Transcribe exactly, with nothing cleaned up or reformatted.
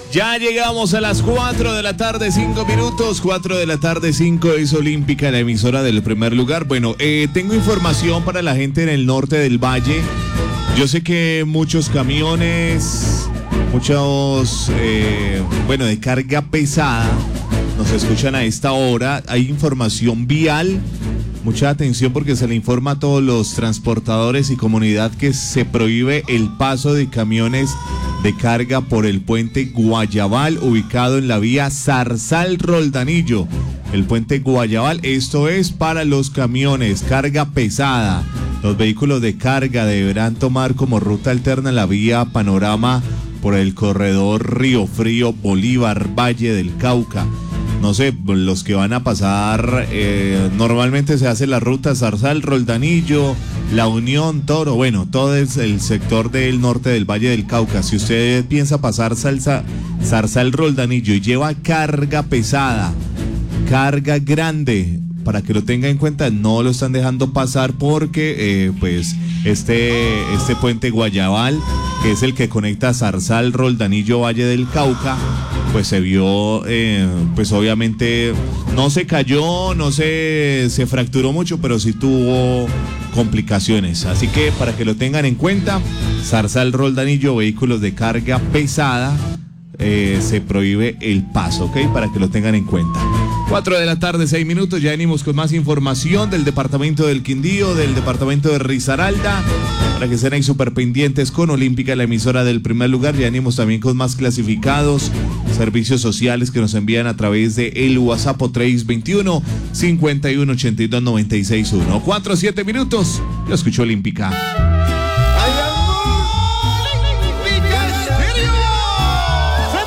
Ya llegamos a las cuatro de la tarde, cinco minutos. cuatro de la tarde, cinco es Olímpica, la emisora del primer lugar. Bueno, eh, tengo información para la gente en el norte del valle. Yo sé que muchos camiones, muchos, eh, bueno, de carga pesada nos escuchan a esta hora. Hay información vial. Mucha atención porque se le informa a todos los transportadores y comunidad que se prohíbe el paso de camiones de carga por el puente Guayabal, ubicado en la vía Zarzal-Roldanillo. El puente Guayabal, esto es para los camiones, carga pesada. Los vehículos de carga deberán tomar como ruta alterna la vía Panorama por el corredor Río Frío, Bolívar, Valle del Cauca. No sé, los que van a pasar, eh, normalmente se hace la ruta Zarzal, Roldanillo, La Unión, Toro, bueno, todo es el sector del norte del Valle del Cauca. Si usted piensa pasar salsa, Zarzal, Roldanillo y lleva carga pesada, carga grande, para que lo tenga en cuenta, no lo están dejando pasar porque, eh, pues, este, este puente Guayabal, que es el que conecta Zarzal, Roldanillo, Valle del Cauca, pues se vio, eh, pues obviamente no se cayó, no se, se fracturó mucho, pero sí tuvo complicaciones. Así que para que lo tengan en cuenta, Zarzal, Roldanillo, vehículos de carga pesada, eh, se prohíbe el paso, ¿ok? Para que lo tengan en cuenta. cuatro de la tarde, seis minutos, ya venimos con más información del departamento del Quindío, del departamento de Risaralda, para que estén ahí súper pendientes con Olímpica, la emisora del primer lugar. Ya venimos también con más clasificados, servicios sociales que nos envían a través de el WhatsApp tres veintiuno, cincuenta y uno ochenta y dos noventa y seis uno. cuatro, siete minutos, lo escuchó Olímpica.